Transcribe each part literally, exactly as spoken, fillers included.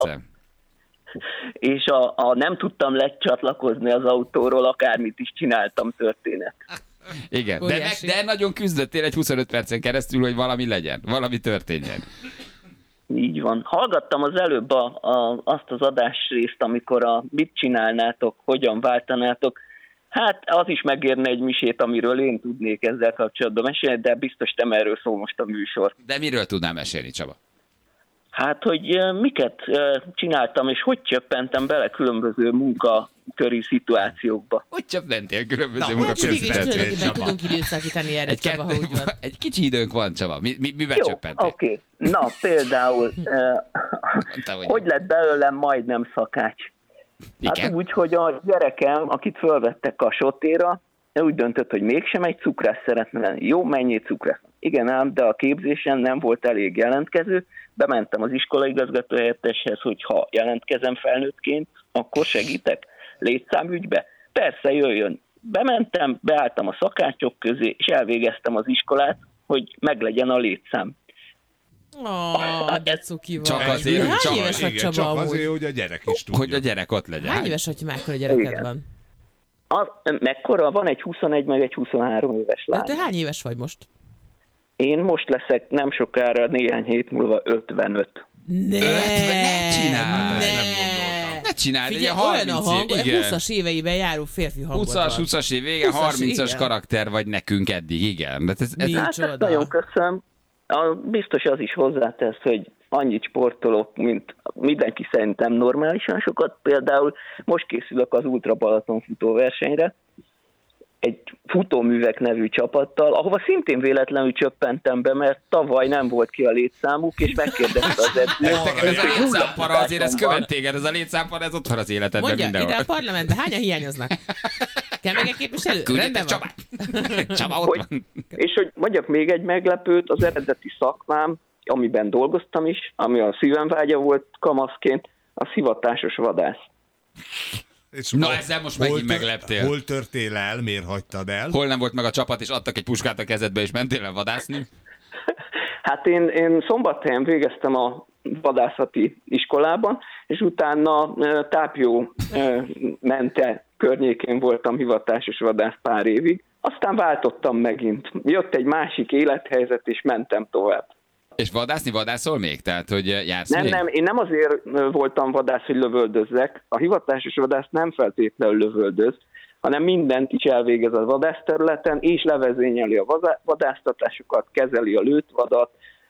perce. És a, a nem tudtam lecsatlakozni az autóról, akármit is csináltam történet. Igen, de, meg, de nagyon küzdöttél egy huszonöt percen keresztül, hogy valami legyen, valami történjen. Így van. Hallgattam az előbb a, a, azt az adásrészt, amikor a mit csinálnátok, hogyan váltanátok. Hát az is megérne egy misét, amiről én tudnék ezzel kapcsolatban mesélni, de biztos nem erről szól most a műsor. De miről tudnám mesélni, Csaba? Hát, hogy miket csináltam, és hogy csöppentem bele különböző munkaköri szituációkba. Hogy csöppentél különböző munkaköri szituációkba? Meg tudunk időszakítani erre, Csaba, ha úgy van. Egy kicsi időnk van, Csaba. Mi, mi, miben Jó, csöppentél? oké. Okay. Na, például, hogy, hogy lett belőlem majdnem szakács? Igen? Hát úgy, hogy a gyerekem, akit fölvettek a sotéra, úgy döntött, hogy mégsem egy cukrász szeretne lenni. Jó, mennyi cukrász? Igen ám, de a képzésen nem volt elég jelentkező. Bementem az iskolaigazgató helyetteshez, hogy ha jelentkezem felnőttként, akkor segítek létszámügybe. Persze, jöjjön. Bementem, beálltam a szakácsok közé, és elvégeztem az iskolát, hogy meglegyen a létszám. Oh, de cuki vagy. Csak azért, Hány csak, éves vagy, igen, Csaba, csak amúgy? azért, hogy a gyerek is tudja. hogy a gyerek ott legyen. Hány éves vagy, hogy mekkora gyereked Igen. van? A, mekkora? Van egy huszonegy, meg egy huszonhárom éves lány. De te hány éves vagy most? Én most leszek nem sokára, néhány hét múlva ötvenöt. Ne, ne csináld, ne. ezt nem gondoltam. Ne csináld, Figyelj, ugye olyan a harminc hang, év, olyan igen. húszas éveiben járó férfi hangod húszas, van. húszas év vége, húszas, harmincas igen. karakter vagy nekünk eddig, igen. De ez, ez, Mi? Hát Micsoda. ezt nagyon köszönöm. A, biztos az is hozzátesz, hogy annyit sportolok, mint mindenki szerintem normálisan sokat. Például most készülök az Ultra Balaton futóversenyre, egy futóművek nevű csapattal, ahova szintén véletlenül csöppentem be, mert tavaly nem volt ki a létszámuk, és megkérdezte az edző. ez a létszámpara azért, ez követ téged, ez a létszámpara, ez ott van az életedben Mondja, mindenhol. ide a parlamentben hányan hiányoznak? Kell meg egy képviselő? Küldjetek Rendben van. Csabát. Csaba ott Hogy, van. és hogy mondjak még egy meglepőt, az eredeti szakmám, amiben dolgoztam is, ami a szívemvágya volt kamaszként, a hivatásos vadász. És Na, hol- ezzel most hol megint tör- megleptél. Hol törtél el, miért hagytad el? Hol nem volt meg a csapat, és adtak egy puskát a kezedbe, és mentél el vadászni? Hát én, én Szombathelyen végeztem a vadászati iskolában, és utána e, Tápjó e, mente környékén voltam hivatásos vadász pár évig. Aztán váltottam megint. Jött egy másik élethelyzet, és mentem tovább. És vadászni vadászol még? Tehát, hogy jársz Nem, még? nem, én nem azért voltam vadász, hogy lövöldözzek. A hivatásos vadász nem feltétlenül lövöldöz, hanem mindent is elvégez a vadászterületen, és levezényeli a vadásztatásokat, kezeli a lőtt vadat,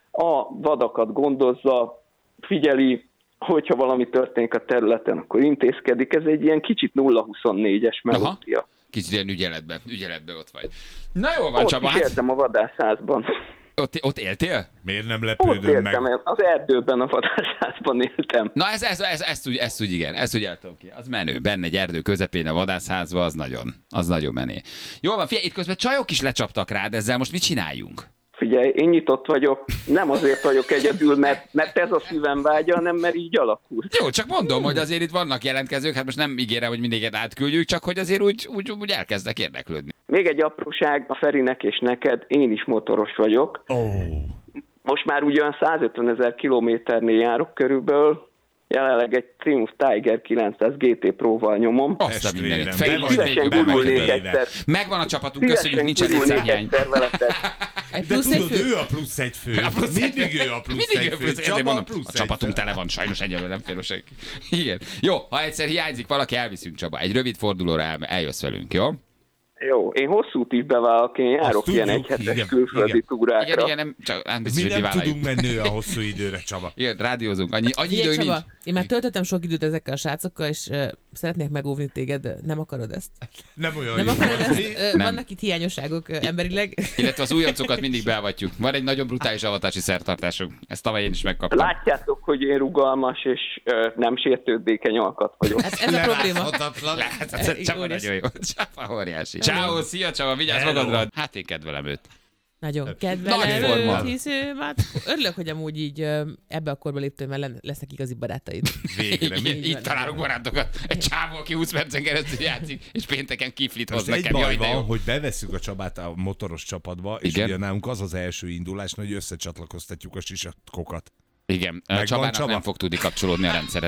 a vadakat gondozza, figyeli, hogyha valami történik a területen, akkor intézkedik. Ez egy ilyen kicsit nulla huszonnégyes melódia. Kicsit ilyen ügyeletben, ügyeletben ott vagy. Na jól van, Ott Csaba. is Hát, éltem a vadászházban. ott, ott éltél? Miért nem Ott lepődöm meg? éltem, az erdőben a vadászházban éltem. Na ez, ez, ez, ezt, úgy, ezt úgy igen, ezt úgy el tudom ki. Az menő. Benne egy erdő közepén a vadászházba, az nagyon, az nagyon menő. Jól van, figyelj, itt közben csajok is lecsaptak rád, ezzel most mit csináljunk? Figyelj, én nyitott vagyok, nem azért vagyok egyedül, mert, mert ez a szívem vágya, hanem mert így alakult. Jó, csak mondom, hogy azért itt vannak jelentkezők, hát most nem ígérem, hogy mindiket átküldjük, csak hogy azért úgy, úgy, úgy elkezdek érdeklődni. Még egy apróság a Ferinek és neked, én is motoros vagyok. Oh. Most már ugyan százötven ezer kilométernél járok körülbelül, jelenleg egy Triumph Tiger kilencszáz gé té Pro-val nyomom. Azt a mindenit. Testvérem, Fejlődés be vagy- Szívesen nélkül be vagy gurulnék véve. egyszer. Megvan a csapatunk, köszönjük, nincsen gurulnék létszámhiány. egyszer veletek. Egy De plusz egy tudod, fő. ő a plusz egy fő. A plusz egy Mindig fő. ő a plusz Mindig egy ő fő. plusz, ezért Csaba mondom, plusz a egy csapatunk fő. tele van, sajnos egyelőre nem fér senki. Igen. Jó, ha egyszer hiányzik valaki, elviszünk, Csaba. Egy rövid fordulóra el, eljössz velünk, jó? Jó, én hosszú is bevállalok, én járok Azt ilyen tudjuk, egyhetes igen, külföldi igen. túrákra. Igen, igen, nem, csak nem biztos, Mi hogy mi nem vállaljuk. tudunk menni olyan hosszú időre, Csaba. Igen, rádiózunk. Annyi, annyi Figyelj, időnk Csaba, nincs. én már töltöttem sok időt ezekkel a srácokkal, és uh, szeretnék megóvni téged, de nem akarod ezt? Nem olyan Nem jó. akarod ezt? Mi? Uh, Nem. vannak itt hiányosságok uh, emberileg. Illetve az újoncokat mindig beavatjuk. Van egy nagyon brutális avatási szertartásunk. Ezt tavaly én is megkaptam. Látjátok, hogy én rugalmas és ö, nem sértődékeny alkat vagyok. Hát ez a probléma. Leláthatatlan. Hát, ez Igen, Csaba óriási. nagyon jó. Csaba óriási. Ciao, szia Csaba, vigyázz Hello. magadra. Hát én kedvelem őt. Nagyon Nagy kedvelem forma. őt, hisz ő már... Örülök, hogy amúgy így ö, ebbe a korba léptél, mert len- lesznek igazi barátaid. Végre. Igen, Mi? itt találunk barátokat. Egy csávó, aki húsz percen keresztül játszik, és pénteken kiflit hoz Most egy nekem. baj Jaj, de jó. van, hogy bevesszük a Csabát a motoros csapatba, és Igen. ugye nálunk az az első indulás, hogy összecsatlakoztatjuk a sisakkokat. Igen, Megvan, Csabának Csaba? nem fog tudni kapcsolódni a rendszere.